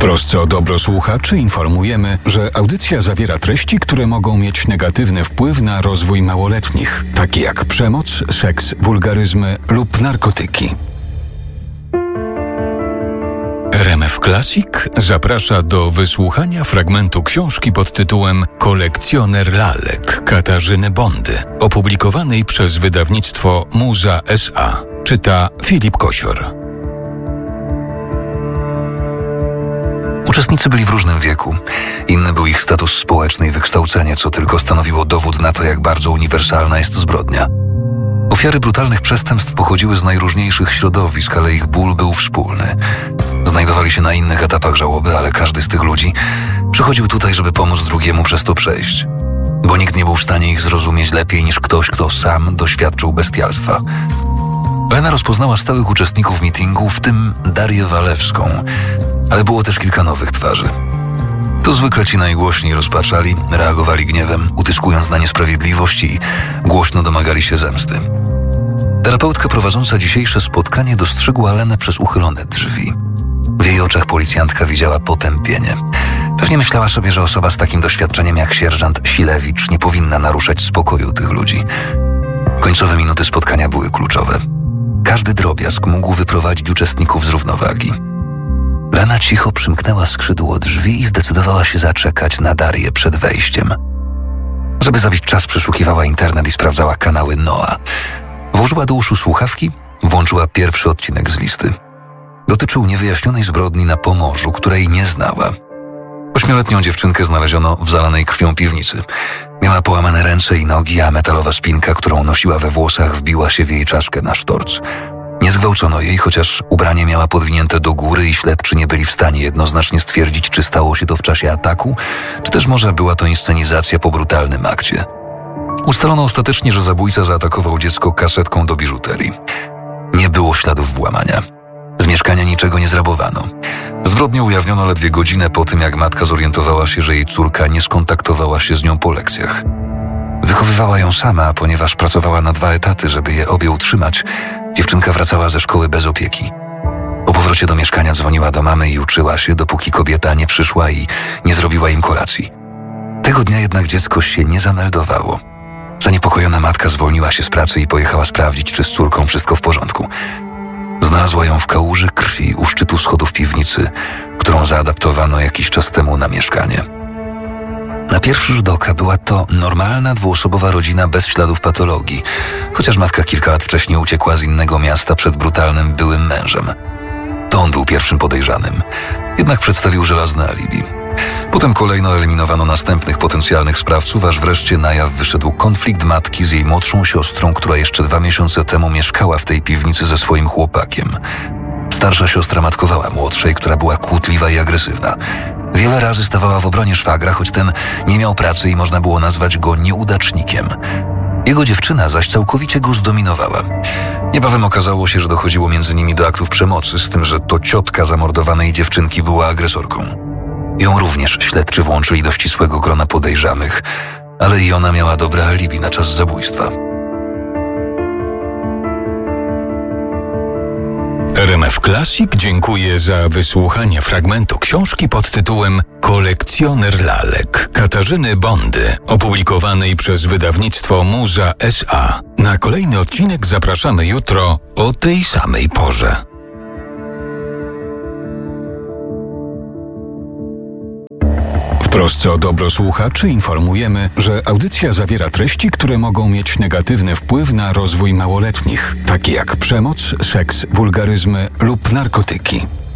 trosce o dobro słuchaczy informujemy, że audycja zawiera treści, które mogą mieć negatywny wpływ na rozwój małoletnich, takie jak przemoc, seks, wulgaryzmy lub narkotyki. RMF Classic zaprasza do wysłuchania fragmentu książki pod tytułem Kolekcjoner lalek Katarzyny Bondy, opublikowanej przez wydawnictwo Muza S.A. Czyta Filip Kosior. Uczestnicy byli w różnym wieku. Inny był ich status społeczny i wykształcenie, co tylko stanowiło dowód na to, jak bardzo uniwersalna jest zbrodnia. Ofiary brutalnych przestępstw pochodziły z najróżniejszych środowisk, ale ich ból był wspólny. Znajdowali się na innych etapach żałoby, ale każdy z tych ludzi przychodził tutaj, żeby pomóc drugiemu przez to przejść. Bo nikt nie był w stanie ich zrozumieć lepiej niż ktoś, kto sam doświadczył bestialstwa. Lena rozpoznała stałych uczestników meetingu, w tym Darię Walewską, ale było też kilka nowych twarzy. To zwykle ci najgłośniej rozpaczali, reagowali gniewem, utyskując na niesprawiedliwość i głośno domagali się zemsty. Terapeutka prowadząca dzisiejsze spotkanie dostrzegła Lenę przez uchylone drzwi. W jej oczach policjantka widziała potępienie. Pewnie myślała sobie, że osoba z takim doświadczeniem jak sierżant Silewicz nie powinna naruszać spokoju tych ludzi. Końcowe minuty spotkania były kluczowe. Każdy drobiazg mógł wyprowadzić uczestników z równowagi. Lena cicho przymknęła skrzydło drzwi i zdecydowała się zaczekać na Darię przed wejściem. Żeby zabić czas, przeszukiwała internet i sprawdzała kanały Noa. Włożyła do uszu słuchawki, włączyła pierwszy odcinek z listy. Dotyczył niewyjaśnionej zbrodni na Pomorzu, której nie znała. 8-letnią dziewczynkę znaleziono w zalanej krwią piwnicy. Miała połamane ręce i nogi, a metalowa spinka, którą nosiła we włosach, wbiła się w jej czaszkę na sztorc. Nie zgwałcono jej, chociaż ubranie miała podwinięte do góry i śledczy nie byli w stanie jednoznacznie stwierdzić, czy stało się to w czasie ataku, czy też może była to inscenizacja po brutalnym akcie. Ustalono ostatecznie, że zabójca zaatakował dziecko kasetką do biżuterii. Nie było śladów włamania. Z mieszkania niczego nie zrabowano. Zbrodnię ujawniono ledwie godzinę po tym, jak matka zorientowała się, że jej córka nie skontaktowała się z nią po lekcjach. Wychowywała ją sama, a ponieważ pracowała na 2 etaty, żeby je obie utrzymać, dziewczynka wracała ze szkoły bez opieki. Po powrocie do mieszkania dzwoniła do mamy i uczyła się, dopóki kobieta nie przyszła i nie zrobiła im kolacji. Tego dnia jednak dziecko się nie zameldowało. Zaniepokojona matka zwolniła się z pracy i pojechała sprawdzić, czy z córką wszystko w porządku. Znalazła ją w kałuży krwi u szczytu schodów piwnicy, którą zaadaptowano jakiś czas temu na mieszkanie. Na pierwszy rzut oka była to normalna 2-osobowa rodzina bez śladów patologii, chociaż matka kilka lat wcześniej uciekła z innego miasta przed brutalnym byłym mężem. To on był pierwszym podejrzanym, jednak przedstawił żelazne alibi. Potem kolejno eliminowano następnych potencjalnych sprawców, aż wreszcie na jaw wyszedł konflikt matki z jej młodszą siostrą, która jeszcze 2 miesiące temu mieszkała w tej piwnicy ze swoim chłopakiem. Starsza siostra matkowała młodszej, która była kłótliwa i agresywna. Wiele razy stawała w obronie szwagra, choć ten nie miał pracy i można było nazwać go nieudacznikiem. Jego dziewczyna zaś całkowicie go zdominowała. Niebawem okazało się, że dochodziło między nimi do aktów przemocy, z tym, że to ciotka zamordowanej dziewczynki była agresorką. Ją również śledczy włączyli do ścisłego grona podejrzanych, ale i ona miała dobre alibi na czas zabójstwa. RMF Classic dziękuję za wysłuchanie fragmentu książki pod tytułem Kolekcjoner lalek Katarzyny Bondy, opublikowanej przez wydawnictwo Muza S.A. Na kolejny odcinek zapraszamy jutro o tej samej porze. W trosce o dobro słuchaczy informujemy, że audycja zawiera treści, które mogą mieć negatywny wpływ na rozwój małoletnich, takie jak przemoc, seks, wulgaryzmy lub narkotyki.